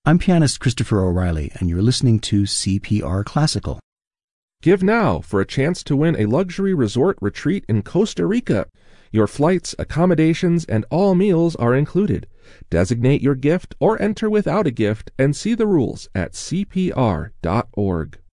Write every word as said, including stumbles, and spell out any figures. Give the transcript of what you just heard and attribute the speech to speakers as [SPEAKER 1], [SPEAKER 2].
[SPEAKER 1] I'm pianist Christopher O'Reilly, and you're listening to C P R Classical.
[SPEAKER 2] Give now for a chance to win a luxury resort retreat in Costa Rica. Your flights, accommodations, and all meals are included. Designate your gift or enter without a gift and see the rules at c p r dot org.